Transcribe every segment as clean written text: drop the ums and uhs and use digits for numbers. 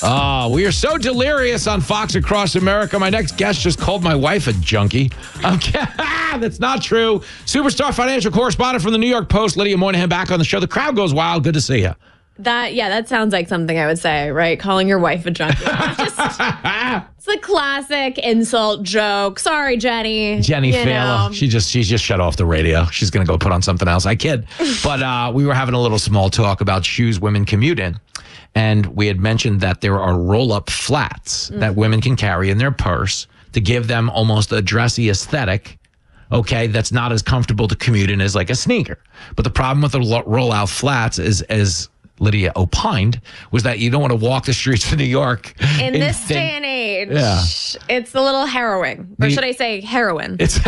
Oh, we are so delirious on Fox Across America. My next guest just called my wife a junkie. Okay, that's not true. Superstar financial correspondent from the New York Post, Lydia Moynihan, back on the show. The crowd goes wild. Good to see you. That sounds like something I would say, right? Calling your wife a junkie. It's a classic insult joke. Sorry, Jenny. Jenny Failer. She's just shut off the radio. She's going to go put on something else. I kid. But we were having a little small talk about shoes women commute in. And we had mentioned that there are roll-up flats that women can carry in their purse to give them almost a dressy aesthetic. Okay, that's not as comfortable to commute in as like a sneaker. But the problem with the roll-out flats is, as Lydia opined, was that you don't want to walk the streets of New York. In this day and age, it's a little harrowing. Or should I say heroin? It's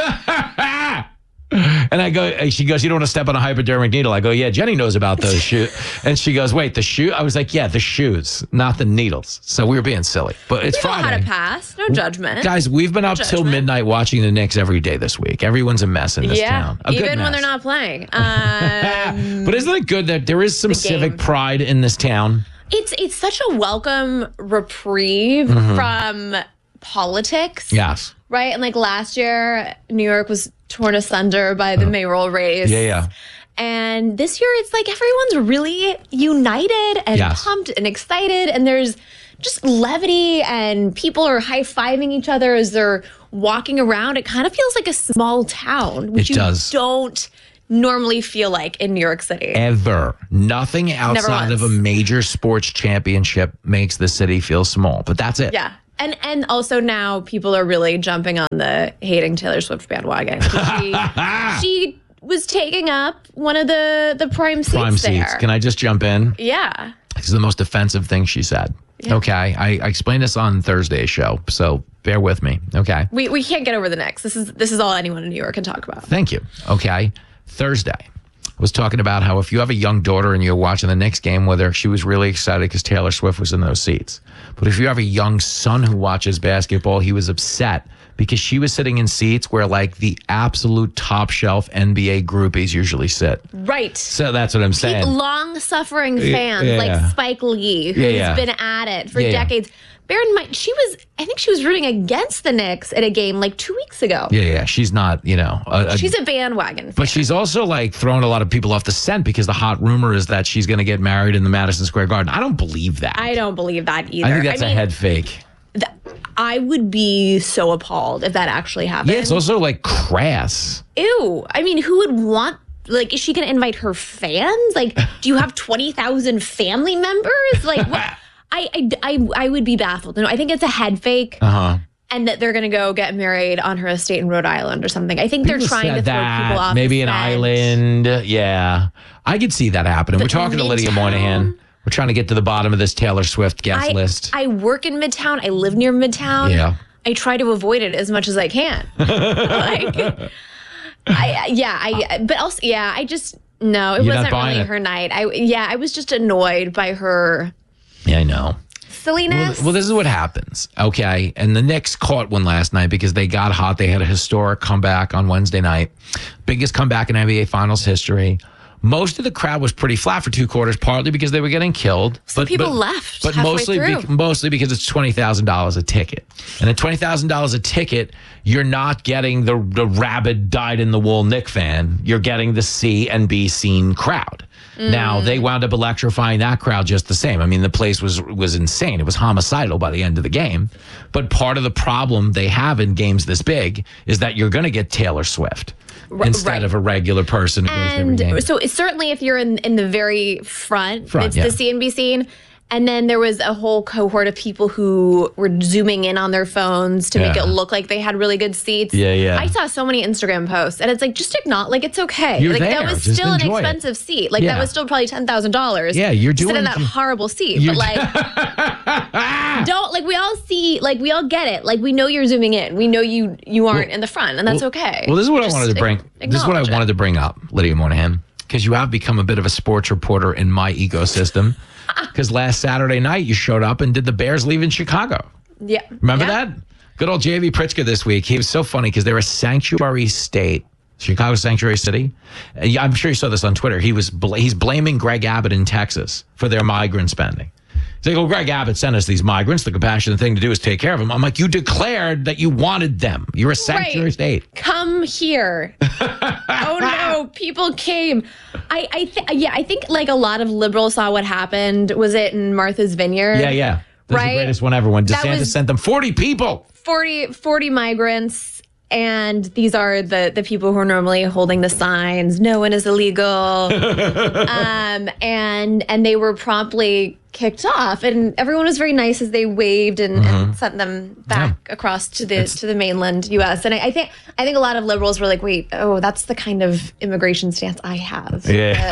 and I go, she goes, you don't want to step on a hypodermic needle. I go, yeah, Jenny knows about those shoes. And she goes, wait, the shoe? I was like, yeah, the shoes, not the needles. So we were being silly. But it's Friday. We know how to pass. No judgment. Guys, we've been up till midnight watching the Knicks every day this week. Everyone's a mess in this town. Even when they're not playing. But isn't it good that there is some civic pride in this town? It's such a welcome reprieve from politics. Yes. Right? And like last year, New York was torn asunder by the mayoral race. Yeah. And this year, it's like everyone's really united and pumped and excited. And there's just levity and people are high-fiving each other as they're walking around. It kind of feels like a small town, which don't normally feel like in New York City. Ever. Nothing outside of a major sports championship makes the city feel small. But that's it. Yeah. And also now people are really jumping on the hating Taylor Swift bandwagon. She was taking up one of the prime seats there. Can I just jump in? Yeah. This is the most offensive thing she said. Yeah. Okay. I explained this on Thursday's show, so bear with me. Okay. We can't get over the Knicks. This is all anyone in New York can talk about. Thank you. Okay. Thursday was talking about how if you have a young daughter and you're watching the Knicks game with her, she was really excited because Taylor Swift was in those seats. But if you have a young son who watches basketball, he was upset because she was sitting in seats where like the absolute top shelf NBA groupies usually sit. Right. So that's what I'm saying. Long-suffering fans like Spike Lee, who's been at it for decades. Bear in mind, I think she was rooting against the Knicks at a game like 2 weeks ago. Yeah. She's not, she's a bandwagon fan. But she's also like throwing a lot of people off the scent because the hot rumor is that she's going to get married in the Madison Square Garden. I don't believe that. I don't believe that either. I think that's a head fake. I would be so appalled if that actually happened. Yeah, it's also like crass. Ew. I mean, who would want... Like, is she going to invite her fans? Like, do you have 20,000 family members? Like, what? I would be baffled. No, I think it's a head fake. And that they're going to go get married on her estate in Rhode Island or something. I think they're trying to throw people off. Maybe an island. Yeah. I could see that happening. We're talking to Lydia Moynihan. We're trying to get to the bottom of this Taylor Swift guest list. I work in Midtown. I live near Midtown. Yeah. I try to avoid it as much as I can. But also, I just, no, it wasn't really her night. I was just annoyed by her. Yeah, I know. Silliness. Well, this is what happens, okay? And the Knicks caught one last night because they got hot. They had a historic comeback on Wednesday night. Biggest comeback in NBA Finals history. Most of the crowd was pretty flat for 2 quarters, partly because they were getting killed. Some people left, but mostly because it's $20,000 a ticket. And at $20,000 a ticket, you're not getting the rabid, dyed-in-the-wool Knick fan. You're getting the see and be seen crowd. Now, they wound up electrifying that crowd just the same. I mean, the place was insane. It was homicidal by the end of the game. But part of the problem they have in games this big is that you're going to get Taylor Swift instead of a regular person who goes to every game. So certainly if you're in the very front it's the CNB scene. And then there was a whole cohort of people who were zooming in on their phones to make it look like they had really good seats. Yeah. I saw so many Instagram posts, and it's like, just acknowledge, like, it's okay. You're like there. That was Just still an enjoy expensive seat. Like that was still probably $10,000. Yeah, you're doing sit in that horrible seat. But like, don't like we all see, like we all get it. Like we know you're zooming in. We know you aren't in the front, and that's okay. Well, this is what I wanted to bring. This is what I wanted to bring up, Lydia Moynihan, because you have become a bit of a sports reporter in my ecosystem. Because last Saturday night you showed up and did the Bears leaving Chicago. Yeah. Remember that? Good old J.V. Pritzker this week. He was so funny because they're a sanctuary state. Chicago sanctuary city. I'm sure you saw this on Twitter. He's blaming Greg Abbott in Texas for their migrant spending. He's like, well, Greg Abbott sent us these migrants. The compassionate thing to do is take care of them. I'm like, you declared that you wanted them. You're a Secretary of State. Come here. Oh, no. People came. I think like a lot of liberals saw what happened. Was it in Martha's Vineyard? Yeah. That's the greatest one ever when DeSantis sent them 40 people. 40 migrants. And these are the people who are normally holding the signs. No one is illegal. And they were promptly kicked off, and everyone was very nice as they waved and sent them back across to the mainland U.S. And I think a lot of liberals were like, wait, that's the kind of immigration stance I have.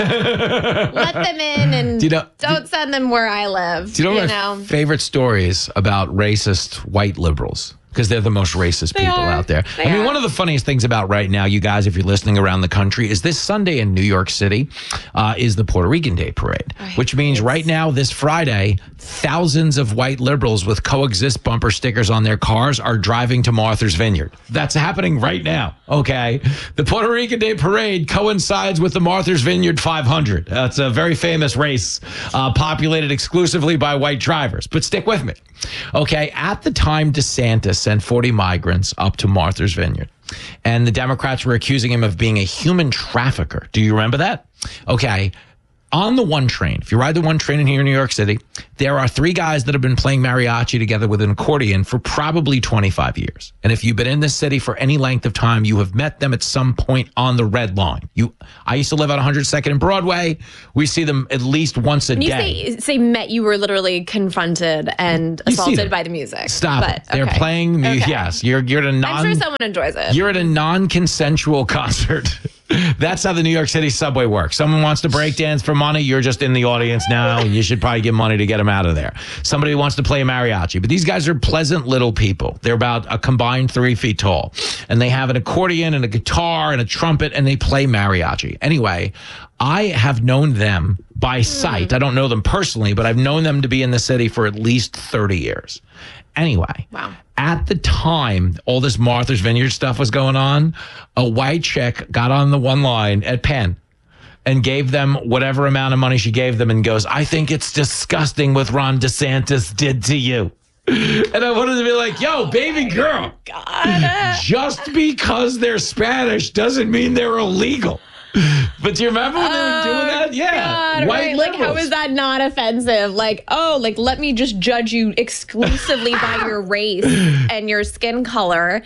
Yeah. Let them in and don't send them where I live. Do you know my favorite stories about racist white liberals? Because they're the most racist people out there. I mean, one of the funniest things about right now, you guys, if you're listening around the country, is this Sunday in New York City is the Puerto Rican Day Parade, which means right now, this Friday, thousands of white liberals with coexist bumper stickers on their cars are driving to Martha's Vineyard. That's happening right now, okay? The Puerto Rican Day Parade coincides with the Martha's Vineyard 500. That's a very famous race populated exclusively by white drivers. But stick with me. Okay, at the time DeSantis sent 40 migrants up to Martha's Vineyard, and the Democrats were accusing him of being a human trafficker. Do you remember that? Okay. On the one train, if you ride the one train in here in New York City, there are 3 guys that have been playing mariachi together with an accordion for probably 25 years. And if you've been in this city for any length of time, you have met them at some point on the Red Line. I used to live on 102nd and Broadway. We see them at least once a day. You say met, you were literally confronted and assaulted by the music. Stop it. They're playing music. Yes, you're at a I'm sure someone enjoys it. You're at a non-consensual concert. That's how the New York City subway works. Someone wants to break dance for money. You're just in the audience now. You should probably give money to get them out of there. Somebody wants to play a mariachi. But these guys are pleasant little people. They're about a combined 3 feet tall. And they have an accordion and a guitar and a trumpet, and they play mariachi. Anyway, I have known them by sight. I don't know them personally, but I've known them to be in the city for at least 30 years. Anyway, at the time all this Martha's Vineyard stuff was going on, a white chick got on the one line at Penn and gave them whatever amount of money she gave them and goes, I think it's disgusting what Ron DeSantis did to you. And I wanted to be like, yo, baby girl, just because they're Spanish doesn't mean they're illegal. But do you remember when they were doing that? Yeah. God, white liberals. Like, how is that not offensive? Like, let me just judge you exclusively by your race and your skin color.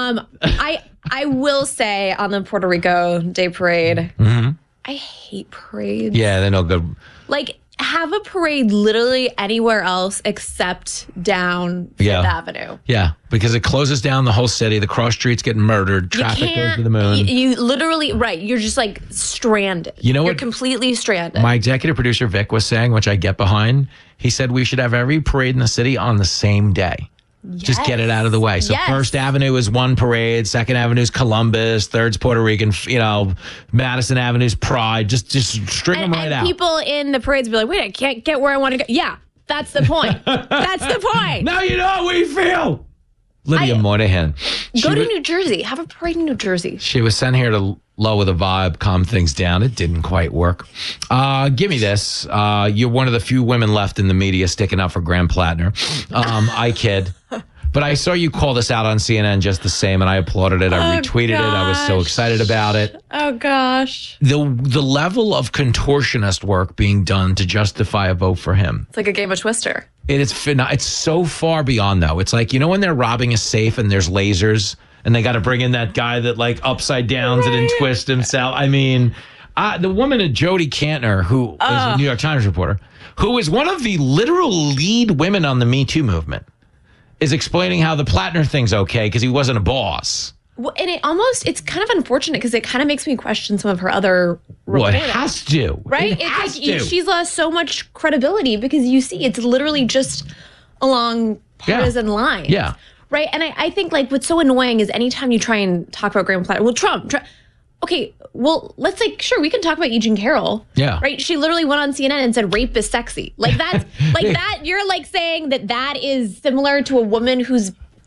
I will say on the Puerto Rico Day Parade, I hate parades. Yeah, they're no good. Like, have a parade literally anywhere else except down Fifth Avenue. Yeah, because it closes down the whole city. The cross streets get murdered. Traffic goes to the moon. You literally, you're just like stranded. You know what? You're completely stranded. My executive producer, Vic, was saying, which I get behind, he said we should have every parade in the city on the same day. Yes. Just get it out of the way. So First Avenue is one parade, Second Avenue is Columbus, Third's Puerto Rican, Madison Avenue's Pride. Just string them right out. People in the parades be like, wait, I can't get where I want to go. Yeah, that's the point. That's the point. Now you know how we feel. Lydia Moynihan. Go to New Jersey. Have a parade in New Jersey. She was sent here to lower the vibe, calm things down. It didn't quite work. Give me this. You're one of the few women left in the media sticking up for Graham Plattner. I kid. But I saw you call this out on CNN just the same, and I applauded it. I retweeted it. I was so excited about it. Oh, gosh. The level of contortionist work being done to justify a vote for him. It's like a game of Twister. It's so far beyond, though. It's like, when they're robbing a safe and there's lasers, and they got to bring in that guy that like upside downs it and twists himself. I mean, the woman Jody Kantner, who is a New York Times reporter, who is one of the literal lead women on the Me Too movement, is explaining how the Plattner thing's okay because he wasn't a boss. Well, and it's kind of unfortunate because it kind of makes me question some of her other reporting. Well, it has to. Right? She's lost so much credibility because you see it's literally just along partisan lines. Yeah. Right. And I think like what's so annoying is anytime you try and talk about Graham Plattner, Trump. Okay, well, let's sure, we can talk about E. Jean Carroll. Yeah. Right. She literally went on CNN and said rape is sexy. Like that's like that. You're like saying that is similar to a woman who's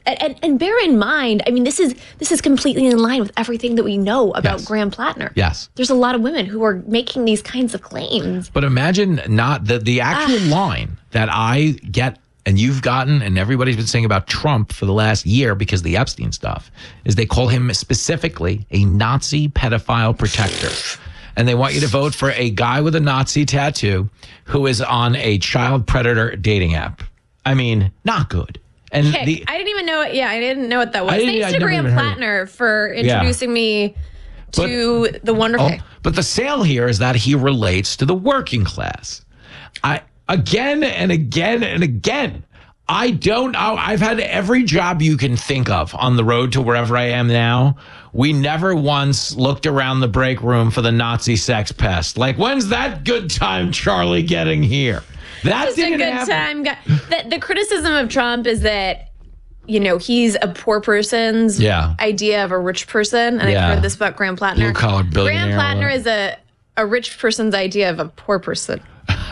And bear in mind, I mean, this is completely in line with everything that we know about Graham Plattner. Yes. There's a lot of women who are making these kinds of claims. But imagine not the actual line that I get and you've gotten, and everybody's been saying about Trump for the last year because of the Epstein stuff, is they call him specifically a Nazi pedophile protector. And they want you to vote for a guy with a Nazi tattoo who is on a child predator dating app. I mean, not good. And I didn't even know it. Yeah, I didn't know what that was. Thanks to Graham Plattner for introducing me to the wonderful. But the sale here is that he relates to the working class. Again and again and again. I've had every job you can think of on the road to wherever I am now. We never once looked around the break room for the Nazi sex pest. Like, when's that good time Charlie getting here? That didn't happen. The criticism of Trump is that, he's a poor person's idea of a rich person. And I've heard this about Graham Plattner. Blue-collar billionaire. Graham Plattner is a rich person's idea of a poor person.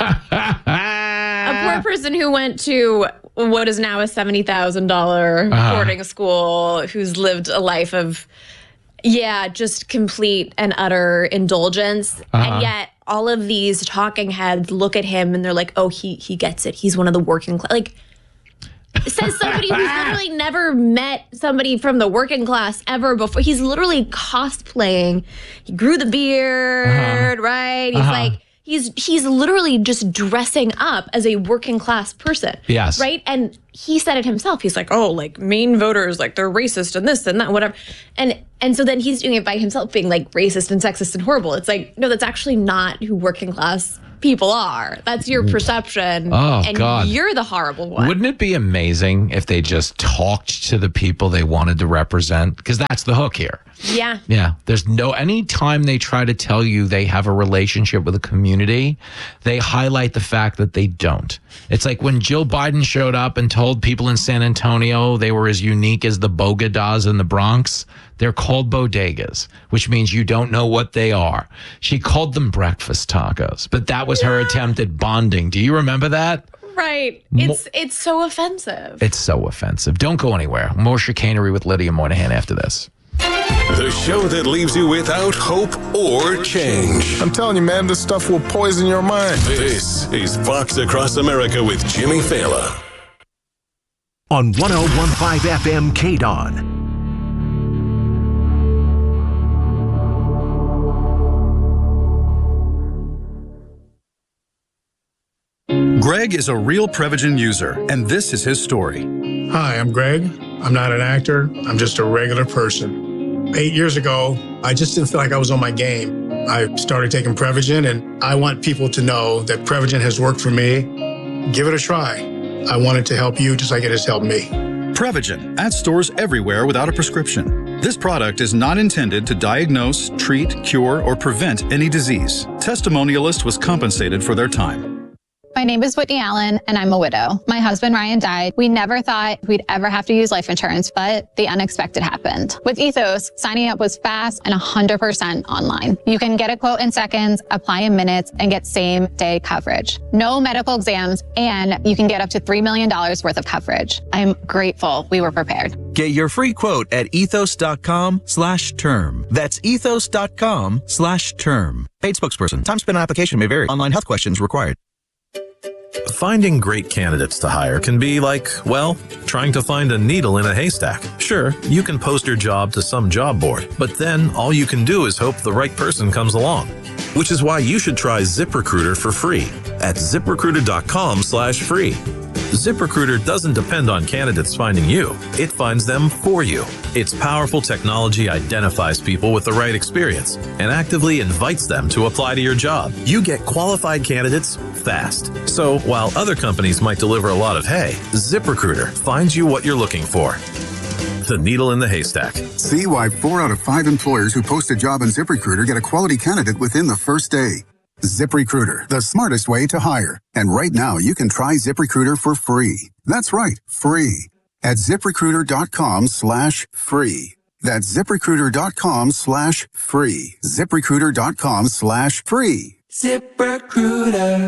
A poor person who went to what is now a $70,000 boarding school, who's lived a life of, just complete and utter indulgence. And yet all of these talking heads look at him and they're like, oh, he gets it. He's one of the working class. Like, says somebody who's literally never met somebody from the working class ever before. He's literally cosplaying. He grew the beard, right? He's like, he's literally just dressing up as a working class person. Yes. Right? And he said it himself. He's like, oh, like Maine voters, like they're racist and this and that, whatever. And so then he's doing it by himself, being like racist and sexist and horrible. It's like, no, that's actually not who working class people are. That's your perception. Oh, and God. You're the horrible one. Wouldn't it be amazing if they just talked to the people they wanted to represent? Because that's the hook here. Yeah. Yeah. There's any time they try to tell you they have a relationship with a community, they highlight the fact that they don't. It's like when Jill Biden showed up and told people in San Antonio they were as unique as the bodegas in the Bronx. They're called bodegas, which means you don't know what they are. She called them breakfast tacos, but that was her attempt at bonding. Do you remember that? Right. It's so offensive. It's so offensive. Don't go anywhere. More chicanery with Lydia Moynihan after this. The show that leaves you without hope or change. I'm telling you, man, this stuff will poison your mind. This is Fox Across America with Jimmy Fallon. On 101.5 FM KDON. Greg is a real Prevagen user, and this is his story. Hi, I'm Greg. I'm not an actor. I'm just a regular person. 8 years ago, I just didn't feel like I was on my game. I started taking Prevagen, and I want people to know that Prevagen has worked for me. Give it a try. I want it to help you just like it has helped me. Prevagen, at stores everywhere without a prescription. This product is not intended to diagnose, treat, cure, or prevent any disease. Testimonialist was compensated for their time. My name is Whitney Allen, and I'm a widow. My husband, Ryan, died. We never thought we'd ever have to use life insurance, but the unexpected happened. With Ethos, signing up was fast and 100% online. You can get a quote in seconds, apply in minutes, and get same-day coverage. No medical exams, and you can get up to $3 million worth of coverage. I'm grateful we were prepared. Get your free quote at ethos.com/term. That's ethos.com/term. Paid spokesperson. Time spent on application may vary. Online health questions required. Finding great candidates to hire can be like, well, trying to find a needle in a haystack. Sure, you can post your job to some job board, but then all you can do is hope the right person comes along. Which is why you should try ZipRecruiter for free at ziprecruiter.com/free. ZipRecruiter doesn't depend on candidates finding you. It finds them for you. Its powerful technology identifies people with the right experience and actively invites them to apply to your job. You get qualified candidates fast. So while other companies might deliver a lot of hay, ZipRecruiter finds you what you're looking for. The needle in the haystack. See why 4 out of 5 employers who post a job on ZipRecruiter get a quality candidate within the first day. ZipRecruiter, the smartest way to hire. And right now, you can try ZipRecruiter for free. That's right, free. At ZipRecruiter.com/free. That's ZipRecruiter.com/free. ZipRecruiter.com/free. ZipRecruiter.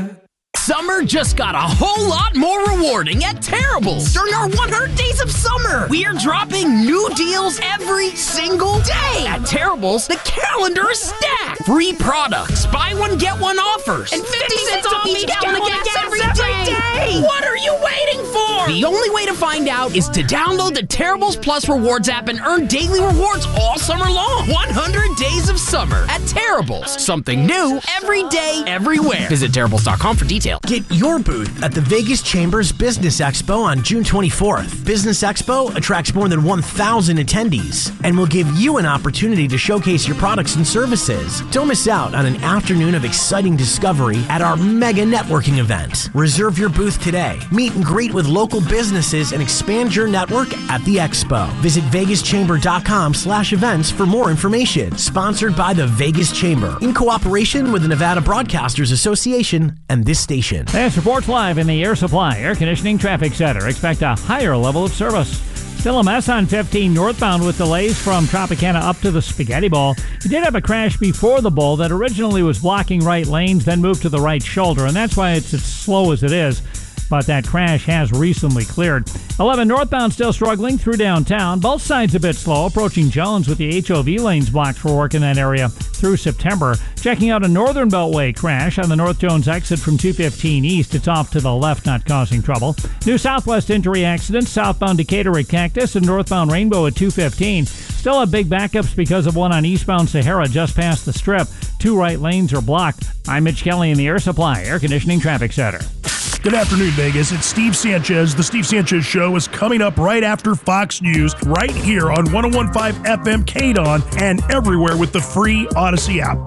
Summer just got a whole lot more rewarding at Terrible's. During our 100 Days of Summer, we are dropping new deals every single day. At Terrible's, the calendar is stacked. Free products, buy one, get one offers, and 50 cents off each gallon of gas every day. What are you waiting for? The only way to find out is to download the Terrible's Plus Rewards app and earn daily rewards all summer long. 100 Days of Summer at Terrible's. Something new every day, everywhere. Visit Terrible's.com for details. Get your booth at the Vegas Chamber's Business Expo on June 24th. Business Expo attracts more than 1,000 attendees and will give you an opportunity to showcase your products and services. Don't miss out on an afternoon of exciting discovery at our mega networking event. Reserve your booth today. Meet and greet with local businesses and expand your network at the expo. Visit vegaschamber.com/events for more information. Sponsored by the Vegas Chamber in cooperation with the Nevada Broadcasters Association and this station. This reports live in the Air Supply Air Conditioning Traffic Center. Expect a higher level of service. Still a mess on 15 northbound with delays from Tropicana up to the Spaghetti Bowl. You did have a crash before the bowl that originally was blocking right lanes, then moved to the right shoulder, and that's why it's as slow as it is. But that crash has recently cleared. 11 northbound still struggling through downtown. Both sides a bit slow, approaching Jones with the HOV lanes blocked for work in that area through September. Checking out a northern beltway crash on the North Jones exit from 215 east. It's off to the left, not causing trouble. New southwest entry accident, southbound Decatur at Cactus and northbound Rainbow at 215. Still have big backups because of one on eastbound Sahara just past the Strip. 2 right lanes are blocked. I'm Mitch Kelly in the Air Supply Air Conditioning Traffic Center. Good afternoon, Vegas. It's Steve Sanchez. The Steve Sanchez Show is coming up right after Fox News, right here on 101.5 FM KDON and everywhere with the free Odyssey app.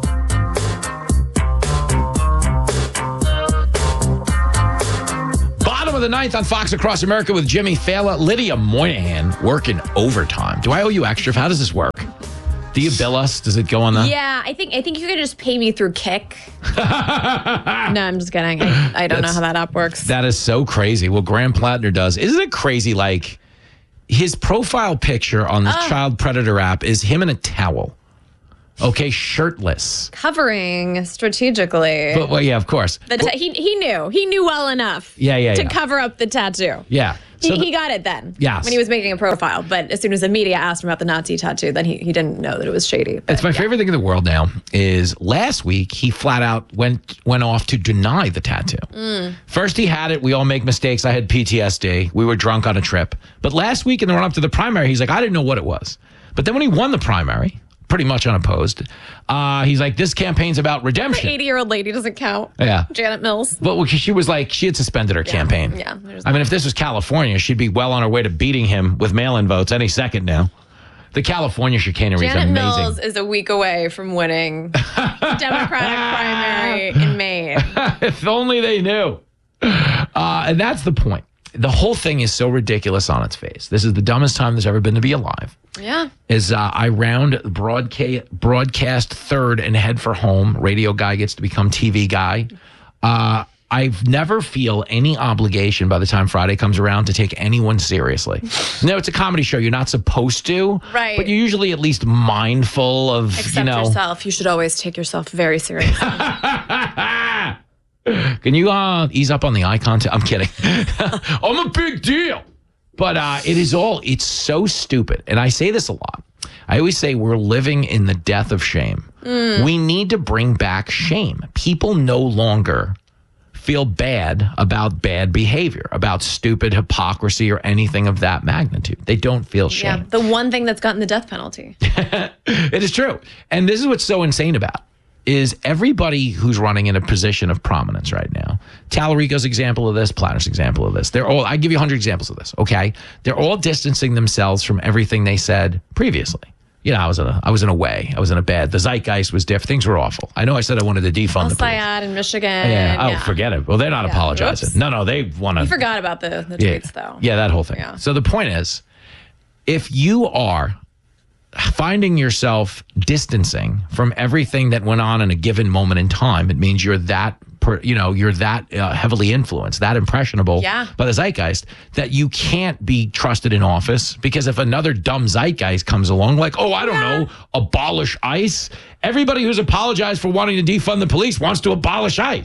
Bottom of the ninth on Fox Across America with Jimmy Fallon. Lydia Moynihan working overtime. Do I owe you extra? How does this work? Do you bill us? Does it go on the... Yeah, I think you could just pay me through Kick. No, I'm just kidding. I don't know how that app works. That is so crazy. Well, Graham Plattner does. Isn't it crazy? Like, his profile picture on the child predator app is him in a towel. Okay, shirtless. Covering strategically. But, well, yeah, of course. He knew. He knew well enough to cover up the tattoo. Yeah. So he got it then. Yes. When he was making a profile. But as soon as the media asked him about the Nazi tattoo, then he didn't know that it was shady. But, it's my favorite thing in the world now is last week he flat out went off to deny the tattoo. First he had it. We all make mistakes. I had PTSD. We were drunk on a trip. But last week in the run up to the primary, he's like, I didn't know what it was. But then when he won the primary, pretty much unopposed, he's like, this campaign's about redemption. The 80-year-old lady doesn't count. Yeah. Janet Mills. But she was like, she had suspended her campaign. Yeah. I mean, if this was California, she'd be well on her way to beating him with mail-in votes any second now. The California chicanery is amazing. Janet Mills is a week away from winning the Democratic primary in Maine. If only they knew. And that's the point. The whole thing is so ridiculous on its face. This is the dumbest time there's ever been to be alive. Yeah. I round broadcast third and head for home. Radio guy gets to become TV guy. I've never feel any obligation by the time Friday comes around to take anyone seriously. No, it's a comedy show. You're not supposed to. Right. But you're usually at least mindful of, Except yourself. You should always take yourself very seriously. Can you ease up on the eye contact? I'm kidding. I'm a big deal. But it's so stupid. And I say this a lot. I always say we're living in the death of shame. We need to bring back shame. People no longer feel bad about bad behavior, about stupid hypocrisy or anything of that magnitude. They don't feel shame. Yeah, the one thing that's gotten the death penalty. It is true. And this is what's so insane about is everybody who's running in a position of prominence right now. Tallarico's example of this, Platter's example of this. I give you 100 examples of this, okay? They're all distancing themselves from everything they said previously. You know, I was in a way. I was in a bad. The zeitgeist was different. Things were awful. I know I said I wanted to defund the police. Al-Sayed in Michigan. Yeah. Forget it. Well, they're not apologizing. Oops. No, they want to. You forgot about the tweets, though. Yeah, that whole thing. Yeah. So the point is, if you are finding yourself distancing from everything that went on in a given moment in time, it means you're that heavily influenced, that impressionable by the zeitgeist that you can't be trusted in office, because if another dumb zeitgeist comes along, like, I don't know, abolish ICE. Everybody who's apologized for wanting to defund the police wants to abolish ICE.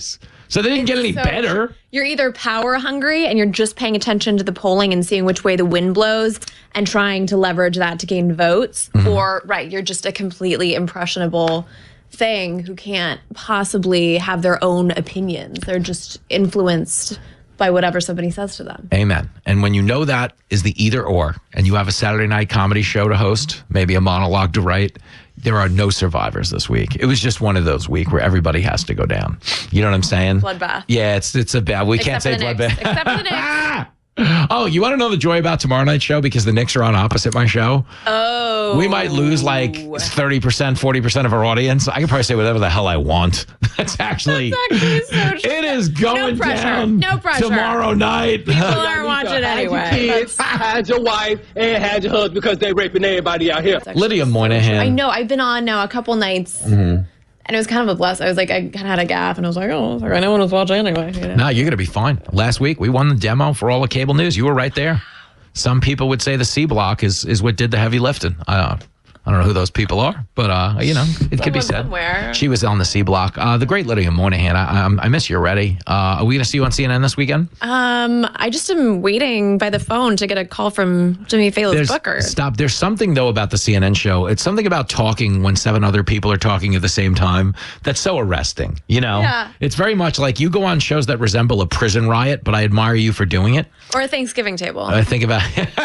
So they didn't get any better. You're either power hungry and you're just paying attention to the polling and seeing which way the wind blows and trying to leverage that to gain votes, or you're just a completely impressionable thing who can't possibly have their own opinions. They're just influenced by whatever somebody says to them. Amen. And when you know that is the either or, and you have a Saturday night comedy show to host, maybe a monologue to write, there are no survivors this week. It was just one of those weeks where everybody has to go down. You know what I'm saying? Bloodbath. Yeah, it's a bad. We can't say bloodbath. Except for the Knicks. Oh, you want to know the joy about tomorrow night's show? Because the Knicks are on opposite my show. Oh. We might lose like 30%, 40% of our audience. I can probably say whatever the hell I want. That's actually so true. It is going down No pressure. tomorrow night. People aren't watching anyway. Had your kids, had your wife, and had your husband because they raping everybody out here. Lydia Moynihan. I know. I've been on now a couple nights. And it was kind of a bless. I was like, I kind of had a gaffe, and I was like, oh, I know one was watching anyway. You know? No, you're going to be fine. Last week, we won the demo for all the cable news. You were right there. Some people would say the C Block is what did the heavy lifting. I don't know who those people are, but, it could be said. Somewhere. She was on the C Block. The great Lydia Moynihan. I miss you already. Are we going to see you on CNN this weekend? I just am waiting by the phone to get a call from Jimmy Fallon's Booker. Stop. There's something, though, about the CNN show. It's something about talking when 7 other people are talking at the same time that's so arresting, you know? Yeah. It's very much like you go on shows that resemble a prison riot, but I admire you for doing it. Or a Thanksgiving table. I think about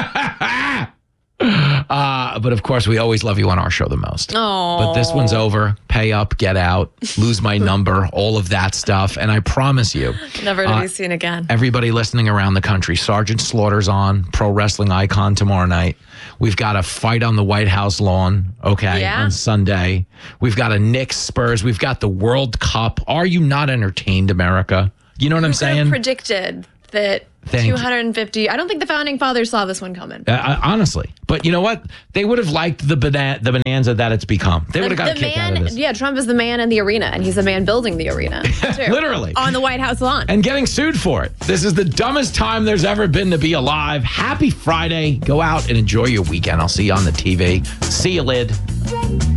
but of course, we always love you on our show the most. Oh. But this one's over. Pay up, get out, lose my number, all of that stuff. And I promise you, never to be seen again. Everybody listening around the country, Sergeant Slaughter's on, pro wrestling icon tomorrow night. We've got a fight on the White House lawn, on Sunday. We've got a Knicks Spurs. We've got the World Cup. Are you not entertained, America? You know what I'm saying? Predicted that 250. I don't think the founding fathers saw this one coming. Honestly. But you know what? They would have liked the bonanza that it's become. They would have got a kick out of this. Yeah, Trump is the man in the arena, and he's the man building the arena, too. Literally. On the White House lawn. And getting sued for it. This is the dumbest time there's ever been to be alive. Happy Friday. Go out and enjoy your weekend. I'll see you on the TV. See you, Lid.